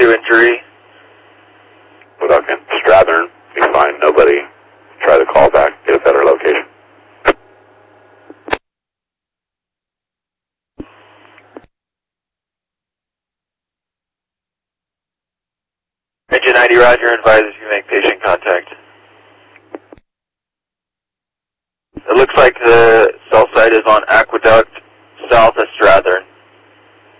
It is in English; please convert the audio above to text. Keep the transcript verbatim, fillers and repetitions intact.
two injury. Without getting Strathern, be fine. Nobody. Try the call back. Get a better location. Engine ninety, Roger, advises you make patient contact. It looks like the cell site is on Aqua.